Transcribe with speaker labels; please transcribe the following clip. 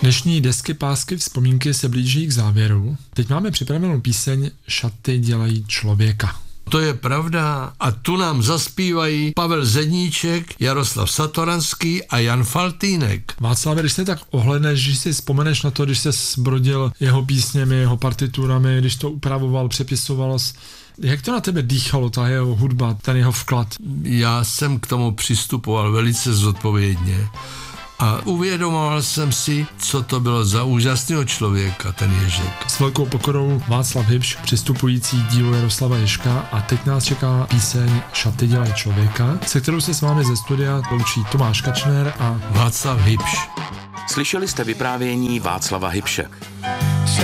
Speaker 1: Dnešní desky, pásky, vzpomínky se blíží k závěru. Teď máme připravenou píseň Šaty dělají člověka.
Speaker 2: To je pravda a tu nám zaspívají Pavel Zedníček, Jaroslav Satoranský a Jan Faltýnek.
Speaker 1: Václav, když se tak ohledneš, když si vzpomeneš na to, když se zbrodil jeho písněmi, jeho partiturami, když to upravoval, přepisoval, jak to na tebe dýchalo, ta jeho hudba, ten jeho vklad?
Speaker 2: Já jsem k tomu přistupoval velice zodpovědně a uvědomoval jsem si, co to bylo za úžasného člověka, ten Ježek.
Speaker 1: S velkou pokorou Václav Hybš, přistupující dílu Jaroslava Ježka, a teď nás čeká píseň Šaty dělají člověka, se kterou se s vámi ze studia loučí Tomáš Kačner a
Speaker 2: Václav Hybš.
Speaker 3: Slyšeli jste vyprávění Václava Hybše.